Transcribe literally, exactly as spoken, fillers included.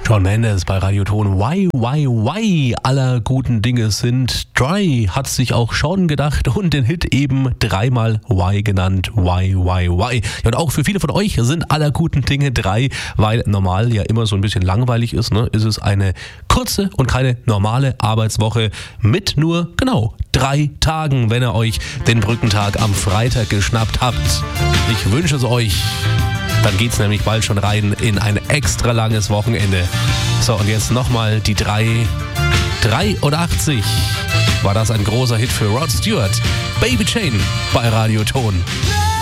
Shawn Mendes bei Radioton. Why, why, why? Aller guten Dinge sind drei, hat sich auch Shawn gedacht und den Hit eben dreimal Why genannt. Why, why, why? Ja, und auch für viele von euch sind aller guten Dinge drei, weil normal ja immer so ein bisschen langweilig ist, ne? Ist es eine kurze und keine normale Arbeitswoche mit nur, genau, drei Tagen, wenn ihr euch den Brückentag am Freitag geschnappt habt. Ich wünsche es euch. Dann geht's nämlich bald schon rein in ein extra langes Wochenende. So, und jetzt nochmal die drei. dreiundachtzig war das ein großer Hit für Rod Stewart. Baby Jane bei Radioton.